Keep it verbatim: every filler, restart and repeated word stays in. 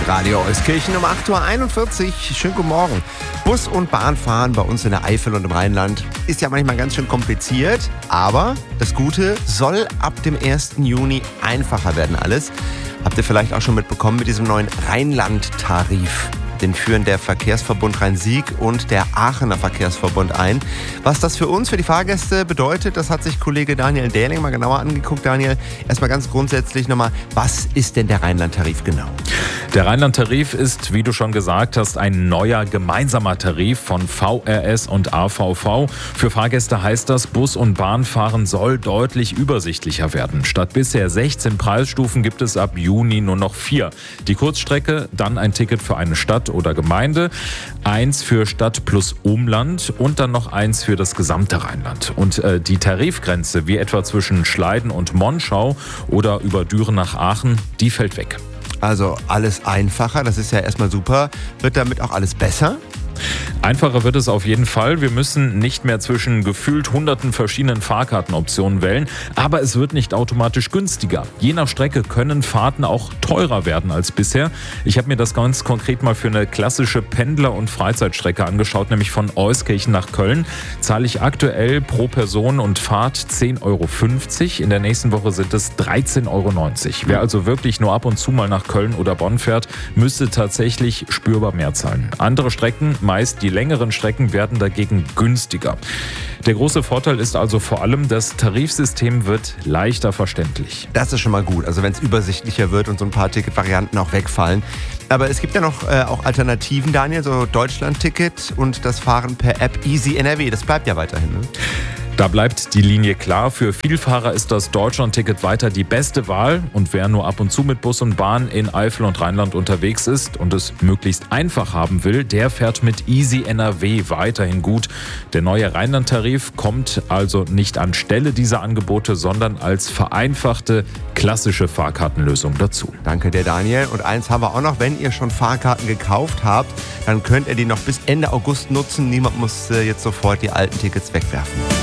Radio Euskirchen um acht Uhr einundvierzig. Schönen guten Morgen. Bus- und Bahnfahren bei uns in der Eifel und im Rheinland ist ja manchmal ganz schön kompliziert. Aber das Gute soll ab dem ersten Juni einfacher werden alles. Habt ihr vielleicht auch schon mitbekommen mit diesem neuen Rheinland-Tarif. Den führen der Verkehrsverbund Rhein-Sieg und der Aachener Verkehrsverbund ein. Was das für uns, für die Fahrgäste bedeutet, das hat sich Kollege Daniel Dähling mal genauer angeguckt. Daniel, erstmal ganz grundsätzlich nochmal, was ist denn der Rheinland-Tarif genau? Der Rheinland-Tarif ist, wie du schon gesagt hast, ein neuer gemeinsamer Tarif von V R S und A V V. Für Fahrgäste heißt das, Bus- und Bahnfahren soll deutlich übersichtlicher werden. Statt bisher sechzehn Preisstufen gibt es ab Juni nur noch vier. Die Kurzstrecke, dann ein Ticket für eine Stadt oder Gemeinde, eins für Stadt plus Umland und dann noch eins für das gesamte Rheinland. Und äh, die Tarifgrenze, wie etwa zwischen Schleiden und Monschau oder über Düren nach Aachen, die fällt weg. Also alles einfacher, das ist ja erstmal super. Wird damit auch alles besser? Einfacher wird es auf jeden Fall. Wir müssen nicht mehr zwischen gefühlt hunderten verschiedenen Fahrkartenoptionen wählen, aber es wird nicht automatisch günstiger. Je nach Strecke können Fahrten auch teurer werden als bisher. Ich habe mir das ganz konkret mal für eine klassische Pendler- und Freizeitstrecke angeschaut, nämlich von Euskirchen nach Köln. Zahle ich aktuell pro Person und Fahrt zehn Euro fünfzig. In der nächsten Woche sind es dreizehn Euro neunzig. Wer also wirklich nur ab und zu mal nach Köln oder Bonn fährt, müsste tatsächlich spürbar mehr zahlen. Andere Strecken, meist die längeren Strecken, werden dagegen günstiger. Der große Vorteil ist also vor allem, das Tarifsystem wird leichter verständlich. Das ist schon mal gut, also wenn es übersichtlicher wird und so ein paar Ticketvarianten auch wegfallen. Aber es gibt ja noch äh, auch Alternativen, Daniel, so Deutschland-Ticket und das Fahren per App Easy N R W. Das bleibt ja weiterhin, ne? Da bleibt die Linie klar. Für Vielfahrer ist das Deutschland-Ticket weiter die beste Wahl. Und wer nur ab und zu mit Bus und Bahn in Eifel und Rheinland unterwegs ist und es möglichst einfach haben will, der fährt mit Easy N R W weiterhin gut. Der neue Rheinland-Tarif kommt also nicht anstelle dieser Angebote, sondern als vereinfachte, klassische Fahrkartenlösung dazu. Danke dir, Daniel. Und eins haben wir auch noch, wenn ihr schon Fahrkarten gekauft habt, dann könnt ihr die noch bis Ende August nutzen. Niemand muss äh, jetzt sofort die alten Tickets wegwerfen.